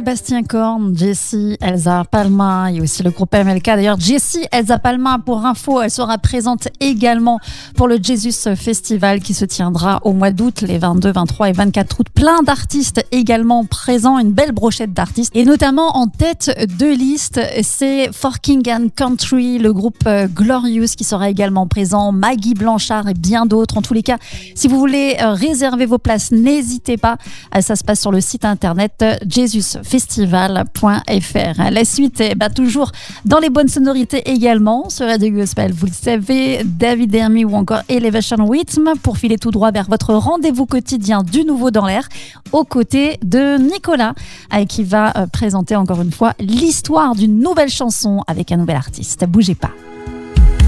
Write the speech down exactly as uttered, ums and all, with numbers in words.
Sébastien Korn, Jessie, Elsa Palma et aussi le groupe M L K. D'ailleurs, Jessie, Elsa Palma, pour info, elle sera présente également pour le Jesus Festival qui se tiendra au mois d'août, les vingt-deux, vingt-trois et vingt-quatre août. Plein d'artistes également présents, une belle brochette d'artistes. Et notamment en tête de liste, c'est For King and Country, le groupe Glorious qui sera également présent, Maggie Blanchard et bien d'autres. En tous les cas, si vous voulez réserver vos places, n'hésitez pas. Ça se passe sur le site internet jesus festival point f r. La suite est bah, toujours dans les bonnes sonorités également sur Radio Gospel. Vous le savez, David Hermy ou encore Elevation Rhythm pour filer tout droit vers votre rendez-vous quotidien du nouveau dans l'air aux côtés de Nicolas qui va présenter encore une fois l'histoire d'une nouvelle chanson avec un nouvel artiste. Bougez pas.